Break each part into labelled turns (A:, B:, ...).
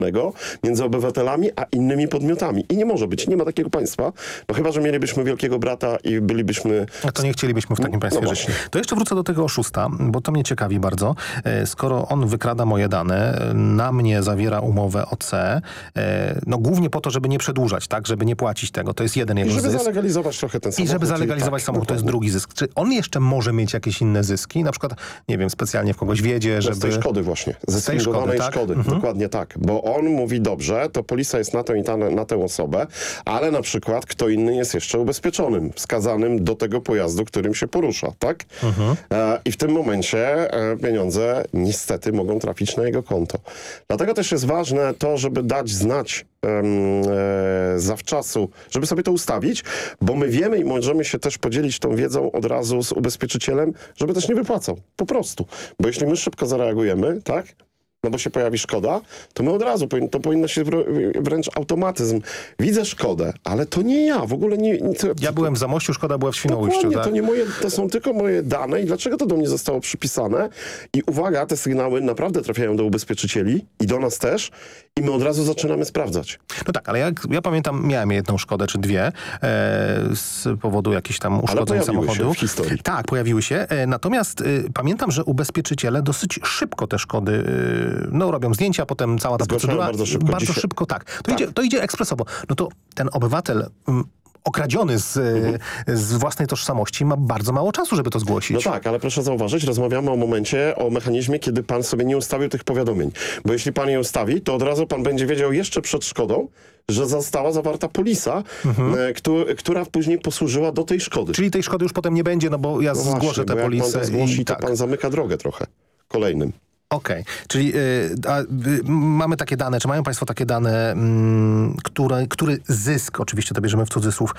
A: publicznego między obywatelami a innymi podmiotami. I nie może być, nie ma takiego państwa, no chyba, że mielibyśmy wielkiego brata i bylibyśmy...
B: A to nie chcielibyśmy w takim państwie żyć. To jeszcze wrócę do tego oszusta, bo to mnie ciekawi bardzo. Skoro on wykrada moje dane, na mnie zawiera umowę OC, no głównie po to, żeby nie przedłużać, tak, żeby nie płacić tego. To jest jeden jego zysk.
A: I żeby zalegalizować trochę ten samochód.
B: I żeby zalegalizować samochód, to jest drugi zysk. Czy on jeszcze może mieć jakieś inne zyski? Na przykład, nie wiem, specjalnie w kogoś wiedzie, żeby...
A: Z tej szkody właśnie. Ze
B: tej
A: spingowanej
B: szkody,
A: szkody. Dokładnie tak. Bo on mówi, dobrze, to polisa jest na tę i na tę osobę, ale na przykład kto inny jest jeszcze ubezpieczonym, wskazanym do tego pojazdu, którym się porusza, tak? I w tym momencie pieniądze niestety mogą trafić na jego konto. Dlatego też jest ważne to, żeby dać znać zawczasu, żeby sobie to ustawić, bo my wiemy i możemy się też podzielić tą wiedzą od razu z ubezpieczycielem, żeby też nie wypłacał. Po prostu. Bo jeśli my szybko zareagujemy, tak? No bo się pojawi szkoda, to my od razu, to powinno się wręcz automatyzm. Widzę szkodę, ale to nie ja, w ogóle nie...
B: Ja byłem w Zamościu, szkoda była w Świnoujściu, tak?
A: To nie moje, to są tylko moje dane i dlaczego to do mnie zostało przypisane? I uwaga, te sygnały naprawdę trafiają do ubezpieczycieli i do nas też i my od razu zaczynamy sprawdzać.
B: No tak, ale ja pamiętam, miałem jedną szkodę czy dwie z powodu jakichś tam uszkodzeń samochodu.
A: Się w historii.
B: Tak, pojawiły się. Natomiast pamiętam, że ubezpieczyciele dosyć szybko te szkody robią zdjęcia, potem cała ta procedura.
A: Bardzo szybko.
B: Bardzo szybko, tak. To idzie ekspresowo. No to ten obywatel okradziony z własnej tożsamości ma bardzo mało czasu, żeby to zgłosić.
A: No tak, ale proszę zauważyć, rozmawiamy o mechanizmie, kiedy pan sobie nie ustawił tych powiadomień. Bo jeśli pan je ustawi, to od razu pan będzie wiedział jeszcze przed szkodą, że została zawarta polisa, która później posłużyła do tej szkody.
B: Czyli tej szkody już potem nie będzie, no bo ja zgłoszę tę polisę.
A: Jak pan to zgłosi, to pan zamyka drogę trochę kolejnym.
B: Okej, czyli mamy takie dane, czy mają państwo takie dane, który zysk, oczywiście to bierzemy w cudzysłów,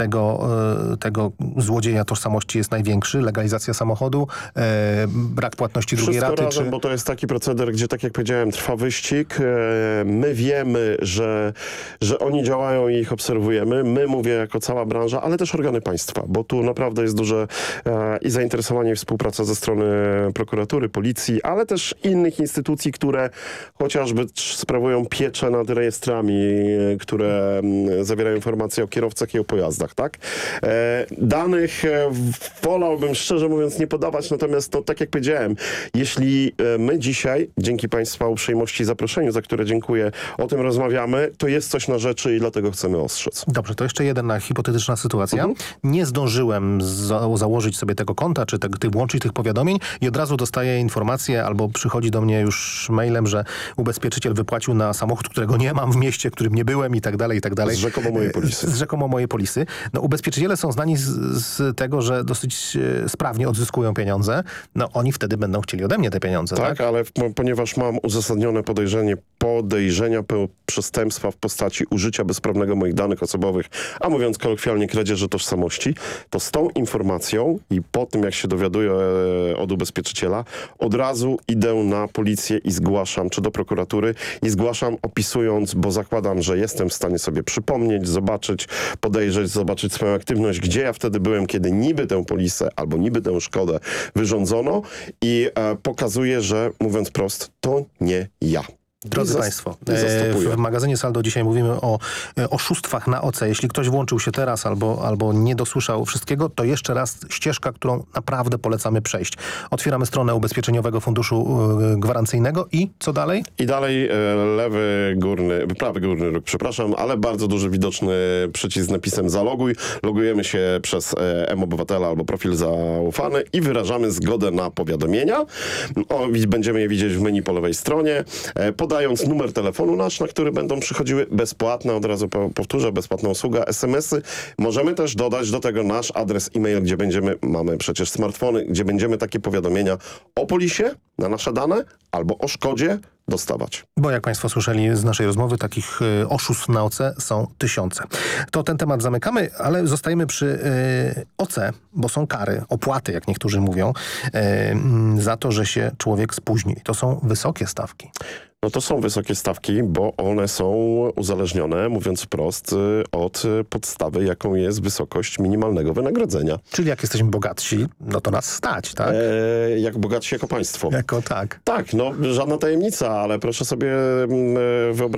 B: tego złodzieja tożsamości jest największy? Legalizacja samochodu, brak płatności drugiej raty?
A: Razem, bo to jest taki proceder, gdzie tak jak powiedziałem, trwa wyścig. My wiemy, że oni działają i ich obserwujemy. My, mówię, jako cała branża, ale też organy państwa, bo tu naprawdę jest duże i zainteresowanie i współpraca ze strony prokuratury, policji, ale też innych instytucji, które chociażby sprawują pieczę nad rejestrami, które zawierają informacje o kierowcach i o pojazdach, tak? Danych wolałbym szczerze mówiąc nie podawać, natomiast to tak jak powiedziałem, jeśli my dzisiaj, dzięki państwa uprzejmości i zaproszeniu, za które dziękuję, o tym rozmawiamy, to jest coś na rzeczy i dlatego chcemy ostrzec.
B: Dobrze, to jeszcze jedna hipotetyczna sytuacja. Nie zdążyłem założyć sobie tego konta, czy włączyć tych powiadomień i od razu dostaję informację albo przychodzi do mnie już mailem, że ubezpieczyciel wypłacił na samochód, którego nie mam w mieście, w którym nie byłem i tak dalej, i tak dalej.
A: Z rzekomo mojej polisy.
B: Z rzekomo mojej polisy. No ubezpieczyciele są znani z tego, że dosyć sprawnie odzyskują pieniądze. No oni wtedy będą chcieli ode mnie te pieniądze, tak?
A: Tak, ale ponieważ mam uzasadnione podejrzenia przestępstwa w postaci użycia bezprawnego moich danych osobowych, a mówiąc kolokwialnie kradzieży tożsamości, to z tą informacją i po tym jak się dowiaduję od ubezpieczyciela, od razu idę na policję i zgłaszam, czy do prokuratury i zgłaszam opisując, bo zakładam, że jestem w stanie sobie przypomnieć, zobaczyć, podejrzeć, zobaczyć swoją aktywność, gdzie ja wtedy byłem, kiedy niby tę polisę albo niby tę szkodę wyrządzono i pokazuję, że mówiąc prost, to nie ja.
B: Drodzy Państwo, w magazynie Saldo dzisiaj mówimy o oszustwach na OC. Jeśli ktoś włączył się teraz albo nie dosłyszał wszystkiego, to jeszcze raz ścieżka, którą naprawdę polecamy przejść. Otwieramy stronę Ubezpieczeniowego Funduszu Gwarancyjnego i co dalej?
A: I dalej prawy górny róg, przepraszam, ale bardzo duży widoczny przycisk z napisem zaloguj. Logujemy się przez mObywatela albo profil zaufany i wyrażamy zgodę na powiadomienia. Będziemy je widzieć w menu po lewej stronie. Podając numer telefonu nasz, na który będą przychodziły bezpłatne, od razu powtórzę, bezpłatna usługa, SMS-y. Możemy też dodać do tego nasz adres e-mail, gdzie mamy przecież smartfony, gdzie będziemy takie powiadomienia o polisie na nasze dane albo o szkodzie dostawać.
B: Bo jak Państwo słyszeli z naszej rozmowy, takich oszustw na OC są tysiące. To ten temat zamykamy, ale zostajemy przy OC, bo są kary, opłaty, jak niektórzy mówią, za to, że się człowiek spóźni. To są wysokie stawki.
A: No to są wysokie stawki, bo one są uzależnione, mówiąc wprost, od podstawy, jaką jest wysokość minimalnego wynagrodzenia.
B: Czyli jak jesteśmy bogatsi, no to nas stać, tak?
A: Jak bogatsi jako państwo.
B: Tak.
A: Tak, no żadna tajemnica, ale proszę sobie wyobrazić,